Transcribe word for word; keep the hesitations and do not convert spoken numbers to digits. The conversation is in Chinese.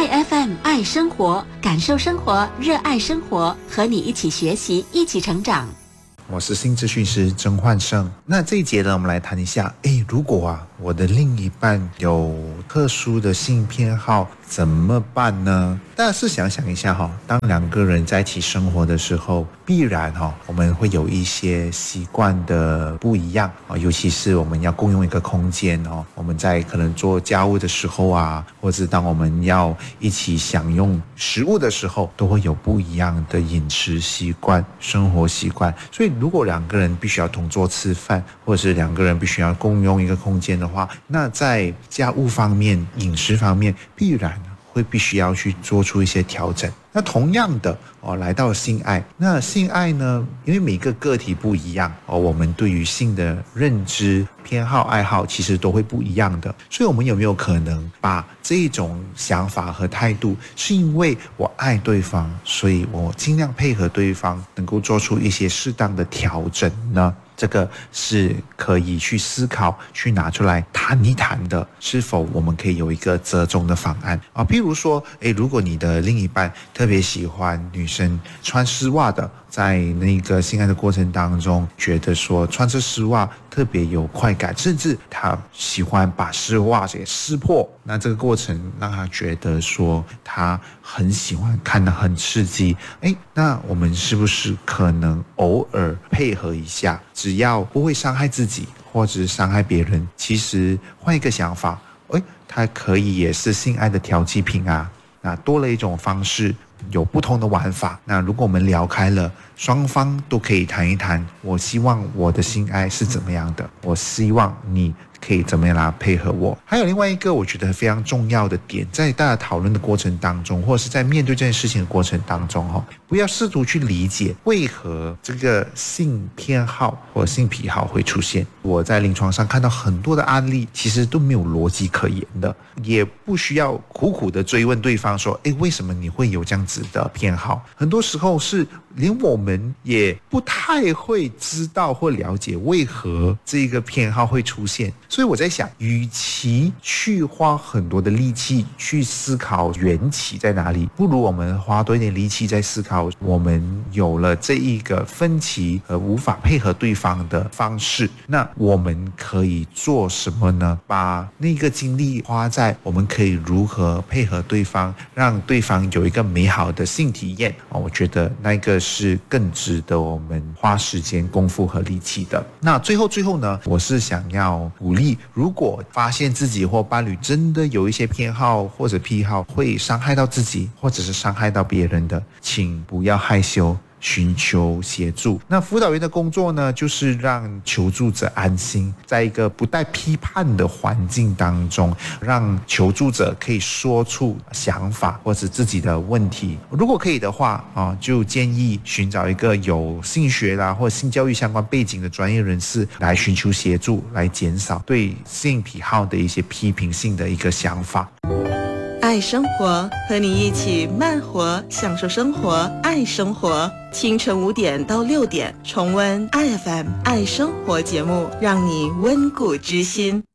爱 F M 爱生活，感受生活，热爱生活，和你一起学习，一起成长。 我是性咨询师曾焕胜。那这一节呢，我们来谈一下，诶，如果啊，我的另一半有特殊的性偏好，怎么办呢？大家试想想一下哈，当两个人在一起生活的时候，必然哈，我们会有一些习惯的不一样啊，尤其是我们要共用一个空间哦，我们在可能做家务的时候啊，或者当我们要一起享用食物的时候，都会有不一样的饮食习惯、生活习惯。所以，如果两个人必须要同桌吃饭，或者是两个人必须要共用一个空间的话，那在家务方面、饮食方面，必然会必须要去做出一些调整。那同样的哦，来到性爱，那性爱呢，因为每个个体不一样哦，我们对于性的认知、偏好、爱好其实都会不一样的。所以我们有没有可能把这种想法和态度，是因为我爱对方，所以我尽量配合对方，能够做出一些适当的调整呢？这个是可以去思考、去拿出来谈一谈的，是否我们可以有一个折中的方案啊？譬如说，诶，如果你的另一半特别喜欢女生穿丝袜的，在那个性爱的过程当中，觉得说穿着丝袜特别有快感，甚至他喜欢把丝袜给撕破，那这个过程让他觉得说他很喜欢，看得很刺激。诶，那我们是不是可能偶尔配合一下，只要不会伤害自己或者是伤害别人，其实换一个想法，诶，它可以也是性爱的调剂品啊。那多了一种方式，有不同的玩法。那如果我们聊开了，双方都可以谈一谈，我希望我的性爱是怎么样的，我希望你可以怎么样来配合我。还有另外一个我觉得非常重要的点，在大家讨论的过程当中，或者是在面对这件事情的过程当中，不要试图去理解为何这个性偏好或性癖好会出现。我在临床上看到很多的案例，其实都没有逻辑可言的，也不需要苦苦的追问对方说，诶，为什么你会有这样子的偏好？很多时候是连我们也不太会知道或了解为何这个偏好会出现。所以我在想，与其去花很多的力气去思考缘起在哪里，不如我们花多一点力气在思考我们有了这一个分歧和无法配合对方的方式，那我们可以做什么呢？把那个精力花在我们可以如何配合对方，让对方有一个美好的性体验，我觉得那个是更值得我们花时间、功夫和力气的。那最后最后呢，我是想要鼓励，如果发现自己或伴侣真的有一些偏好或者癖好会伤害到自己或者是伤害到别人的，请不要害羞，寻求协助。那辅导员的工作呢，就是让求助者安心，在一个不带批判的环境当中，让求助者可以说出想法或者自己的问题。如果可以的话啊，就建议寻找一个有性学啦或性教育相关背景的专业人士来寻求协助，来减少对性癖好的一些批评性的一个想法。 爱生活，和你一起慢活，享受生活，爱生活。清晨五点到六点，重温 I F M 爱生活节目，让你温故知新。